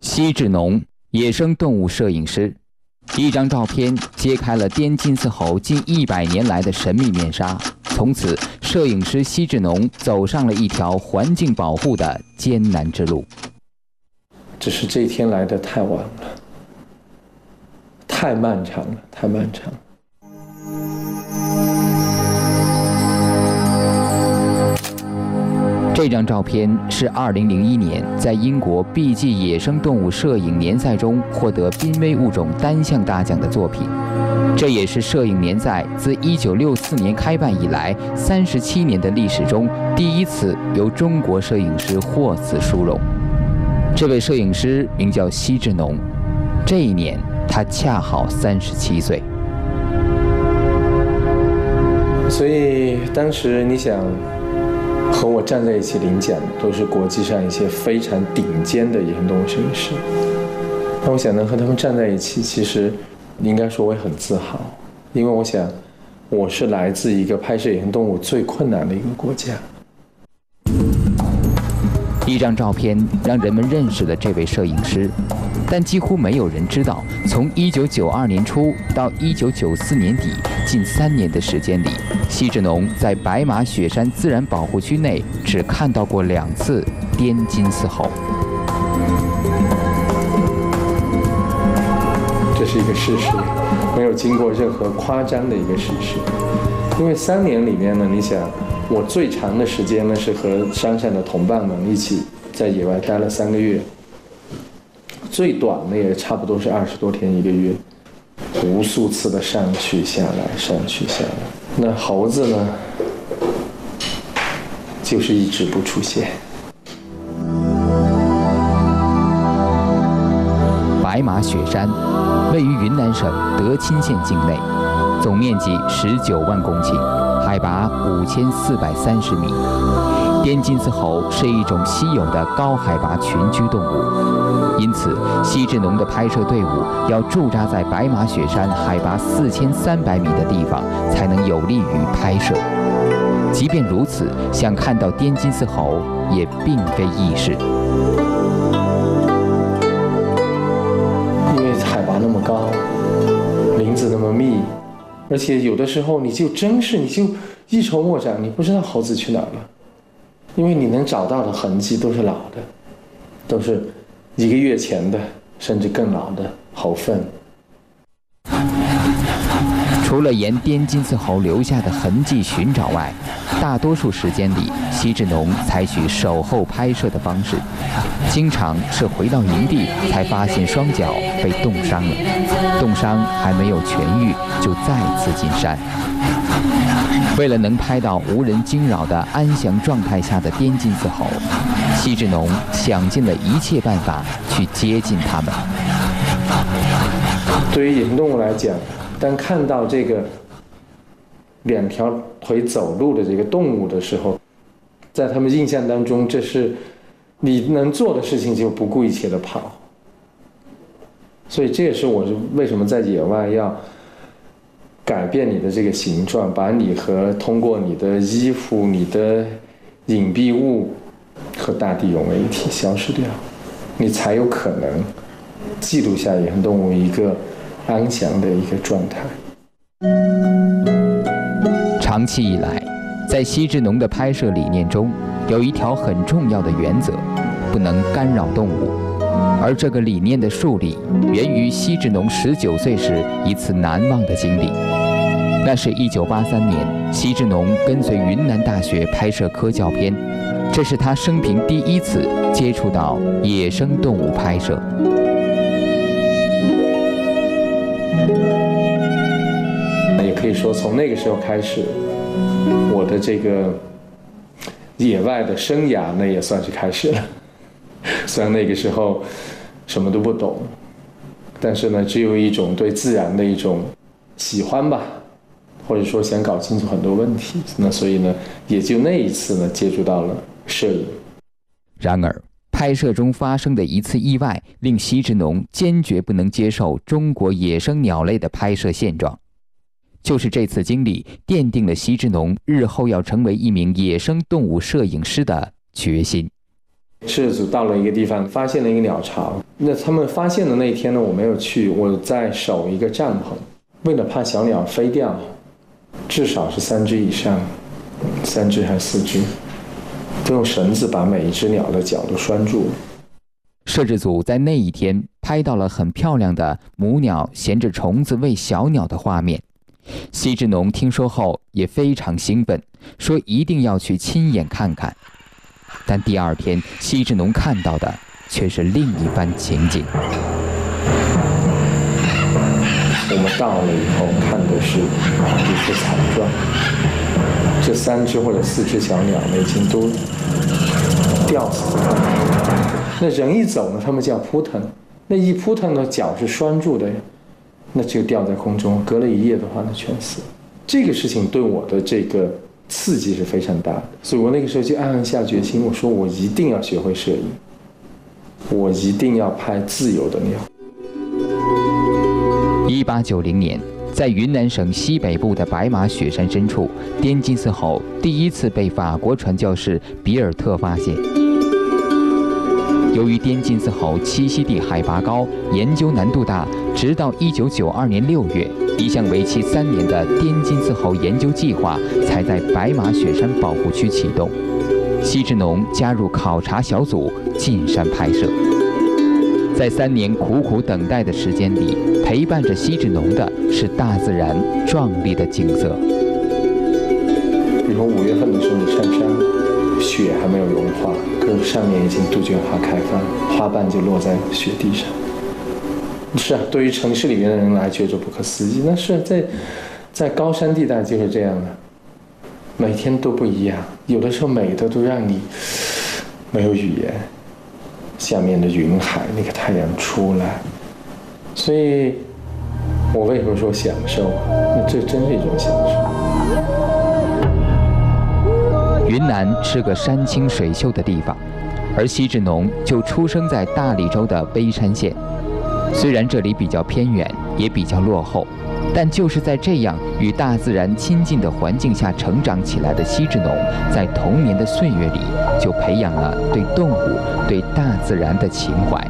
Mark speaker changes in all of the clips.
Speaker 1: 奚志农，野生动物摄影师。一张照片揭开了滇金丝猴近100年来的神秘面纱。从此，摄影师奚志农走上了一条环境保护的艰难之路。
Speaker 2: 只是这一天来得太晚了，太漫长了，太漫长了。
Speaker 1: 这张照片是2001年在英国 BG 野生动物摄影年赛中获得濒危物种单项大奖的作品。这也是摄影年赛自1964年开办以来37年的历史中第一次由中国摄影师获此殊荣。这位摄影师名叫奚志农，这一年他恰好37岁。
Speaker 2: 所以当时你想，和我站在一起领奖都是国际上一些非常顶尖的野生动物摄影师。那我想能和他们站在一起，其实应该说我也很自豪，因为我想我是来自一个拍摄野生动物最困难的一个国家。
Speaker 1: 一张照片让人们认识了这位摄影师，但几乎没有人知道，从1992年初到1994年底，近3年的时间里，奚志农在白马雪山自然保护区内只看到过2次滇金丝猴。
Speaker 2: 这是一个事实，没有经过任何夸张的一个事实。因为3年里面呢，你想，我最长的时间呢是和山上的同伴们一起在野外待了3个月，最短的也差不多是20多天1个月，无数次的上去下来，上去下来。那猴子呢，就是一直不出现。
Speaker 1: 白马雪山位于云南省德钦县境内，总面积19万公顷，海拔5430米。滇金丝猴是一种稀有的高海拔群居动物，因此奚志农的拍摄队伍要驻扎在白马雪山海拔4300米的地方，才能有利于拍摄。即便如此，想看到滇金丝猴也并非易事。
Speaker 2: 因为海拔那么高，林子那么密，而且有的时候你就一筹莫展，你不知道猴子去哪儿了。因为你能找到的痕迹都是老的，都是1个月前的，甚至更老的猴粪。
Speaker 1: 除了沿滇金丝猴留下的痕迹寻找外，大多数时间里，奚志农采取守候拍摄的方式，经常是回到营地才发现双脚被冻伤了，冻伤还没有痊愈，就再次进山。为了能拍到无人惊扰的安详状态下的滇金丝猴，奚志农想尽了一切办法去接近它们。
Speaker 2: 对于野生动物来讲，当看到这个2条腿走路的这个动物的时候，在他们印象当中，这是你能做的事情，就不顾一切的跑。所以这也是我为什么在野外要改变你的这个形状，把你通过你的衣服、你的隐蔽物和大地融为一体，消失掉，你才有可能记录下野生动物一个安详的一个状态。
Speaker 1: 长期以来，在奚志农的拍摄理念中，有一条很重要的原则：不能干扰动物。而这个理念的树立，源于奚志农19岁时一次难忘的经历。那是1983年，奚志农跟随云南大学拍摄科教片，这是他生平第1次接触到野生动物拍摄。
Speaker 2: 也可以说，从那个时候开始，我的这个野外的生涯呢，也算是开始了。虽然那个时候什么都不懂，但是呢，只有一种对自然的一种喜欢吧，或者说想搞清楚很多问题。那所以呢，也就那一次呢，接触到了摄影。
Speaker 1: 然而，拍摄中发生的一次意外，令奚志农坚决不能接受中国野生鸟类的拍摄现状。就是这次经历，奠定了奚志农日后要成为一名野生动物摄影师的决心。
Speaker 2: 摄制组到了一个地方，发现了一个鸟巢。那他们发现的那一天呢，我没有去，我在守一个帐篷，为了怕小鸟飞掉，至少是3只以上，3只还是4只，都用绳子把每一只鸟的脚都拴住了。
Speaker 1: 摄制组在那一天拍到了很漂亮的母鸟衔着虫子喂小鸟的画面。奚志农听说后也非常兴奋，说一定要去亲眼看看。但第二天，奚志农看到的却是另一番情景。
Speaker 2: 我们到了以后看的是一副惨状，这3只或者4只小鸟呢，已经都吊死了。那人一走呢，他们就要扑腾，那一扑腾呢，脚是拴住的，那就掉在空中，隔了1夜的话，那全死了。这个事情对我的这个刺激是非常大的，所以我那个时候就暗暗下决心，我说我一定要学会摄影，我一定要拍自由的鸟。
Speaker 1: 1890年，在云南省西北部的白马雪山深处，滇金丝猴第一次被法国传教士比尔特发现。由于滇金丝猴栖息地海拔高，研究难度大，直到1992年6月，一项为期3年的滇金丝猴研究计划才在白马雪山保护区启动。奚志农加入考察小组进山拍摄。在3年苦苦等待的时间里，陪伴着奚志农的是大自然壮丽的景色。
Speaker 2: 比如5月份的时候，你上山，雪还没有融化，可是上面已经杜鹃花开放，花瓣就落在雪地上。是啊，对于城市里面的人来觉着不可思议，那是在高山地带就是这样的，每天都不一样，有的时候美的都让你没有语言。下面的云海，那个太阳出来，所以我为什么说享受？那这真是一种享受。
Speaker 1: 云南是个山清水秀的地方，而奚志农就出生在大理州的微山县。虽然这里比较偏远，也比较落后，但就是在这样与大自然亲近的环境下成长起来的奚志农，在童年的岁月里就培养了对动物、对大自然的情怀。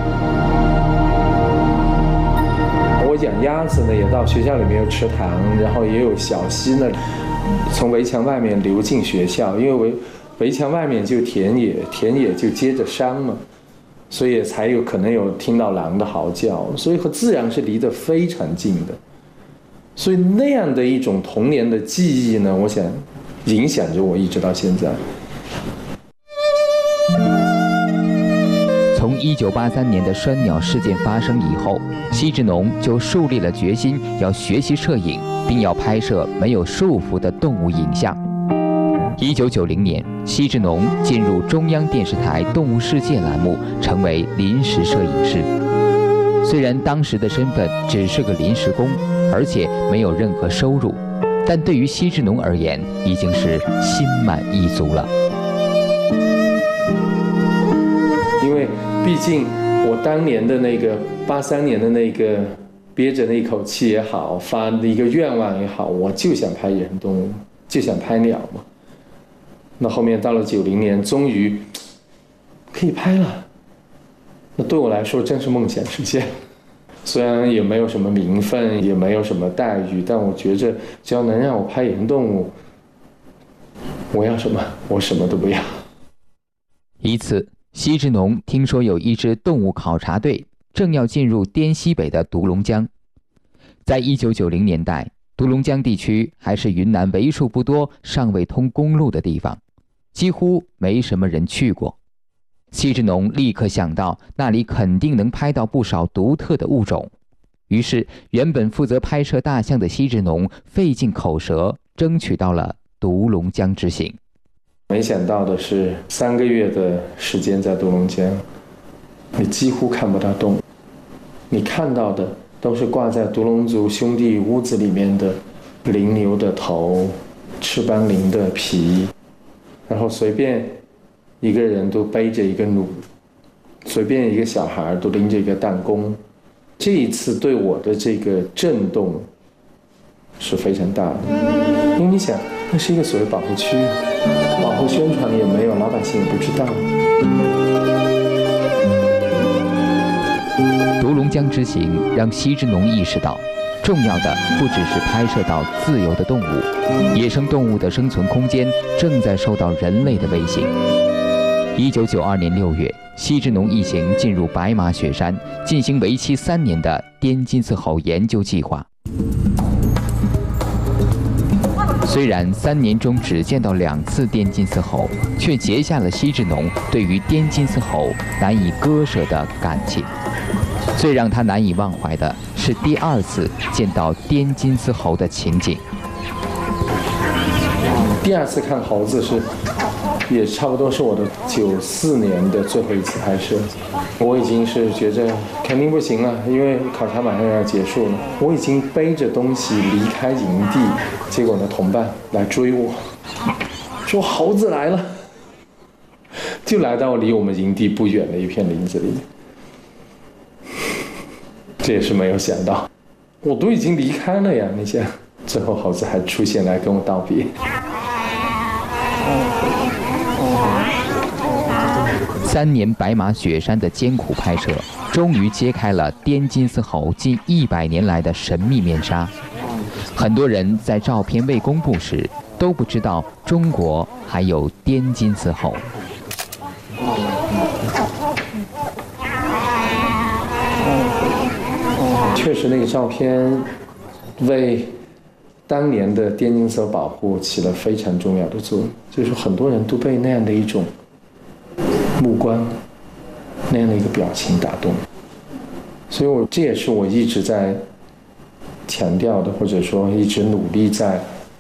Speaker 2: 我养鸭子呢，也到学校里面有池塘，然后也有小溪呢，从围墙外面流进学校，因为围墙外面就田野，田野就接着山嘛，所以才有可能有听到狼的嚎叫，所以和自然是离得非常近的。所以那样的一种童年的记忆呢，我想影响着我一直到现在。
Speaker 1: 从1983年的拴鸟事件发生以后，奚志农就树立了决心，要学习摄影，并要拍摄没有束缚的动物影像。1990年，奚志农进入中央电视台《动物世界》栏目，成为临时摄影师。虽然当时的身份只是个临时工，而且没有任何收入，但对于奚志农而言，已经是心满意足了。
Speaker 2: 因为毕竟我当年的那个83年的那个憋着那一口气也好，发的一个愿望也好，我就想拍野生动物，就想拍鸟嘛。那后面到了90年，终于可以拍了。那对我来说真是梦想实现。虽然也没有什么名分，也没有什么待遇，但我觉着只要能让我拍野生动物，我要什么？我什么都不要。
Speaker 1: 一次，奚志农听说有一支动物考察队正要进入滇西北的独龙江。在1990年代，独龙江地区还是云南为数不多尚未通公路的地方，几乎没什么人去过。奚志农立刻想到那里肯定能拍到不少独特的物种，于是原本负责拍摄大象的奚志农费尽口舌，争取到了独龙江之行。
Speaker 2: 没想到的是，3个月的时间在独龙江，你几乎看不到动物，你看到的都是挂在独龙族兄弟屋子里面的羚牛的头、赤斑羚的皮，然后随便一个人都背着一个弩，随便一个小孩都拎着一个弹弓。这一次对我的这个震动是非常大的，因为你想， 那是一个所谓保护区，往后宣传也没有，老百姓也不知道。
Speaker 1: 独龙江之行让奚之农意识到，重要的不只是拍摄到自由的动物，野生动物的生存空间正在受到人类的威胁。1992年6月，奚之农一行进入白马雪山，进行为期3年的滇金丝猴研究计划。虽然3年中只见到2次滇金丝猴，却结下了奚之农对于滇金丝猴难以割舍的感情。最让他难以忘怀的是第2次见到滇金丝猴的情景。
Speaker 2: 第2次看猴子也差不多是我的94年的最后一次拍摄，我已经是觉着肯定不行了，因为考察马上要结束了，我已经背着东西离开营地，结果呢同伴来追我，说猴子来了，就来到离我们营地不远的一片林子里，这也是没有想到，我都已经离开了呀，你想，最后猴子还出现来跟我道别。
Speaker 1: 3年白马雪山的艰苦拍摄，终于揭开了滇金丝猴近100年来的神秘面纱。很多人在照片未公布时都不知道中国还有滇金丝猴。
Speaker 2: 确实，那个照片为当年的滇金丝猴保护起了非常重要的作用，就是很多人都被那样的一种目光、那样的一个表情打动，所以这也是我一直在强调的，或者说一直努力在